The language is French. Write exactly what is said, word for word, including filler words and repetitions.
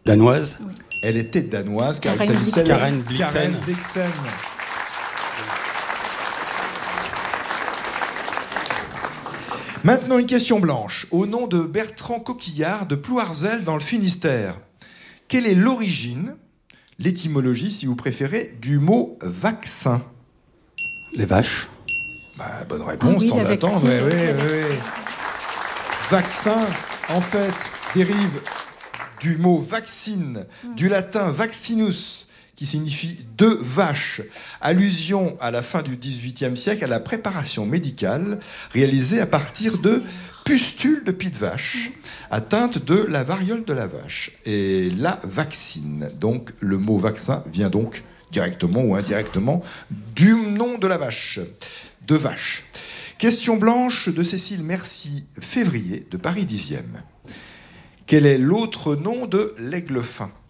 Danoise. Oui. Elle était danoise, car il Karen s'agissait de Karen Blixen. Karen Blixen. Maintenant, une question blanche. Au nom de Bertrand Coquillard de Plouarzel, dans le Finistère, quelle est l'origine, l'étymologie, si vous préférez, du mot vaccin? Les vaches. Bah, bonne réponse, Ah oui, sans la attendre. vaccine, Oui, oui, la oui, vaccine. oui. Vaccin, en fait, dérive du mot vaccine, du latin vaccinus, qui signifie deux vaches. Allusion à la fin du dix-huitième siècle à la préparation médicale réalisée à partir de pustules de pied de vache atteintes de la variole de la vache. Et la vaccine, donc le mot vaccin vient donc directement ou indirectement du nom de la vache, de vache. Question blanche de Cécile Merci Février de Paris dixième. Quel est l'autre nom de l'aigle fin?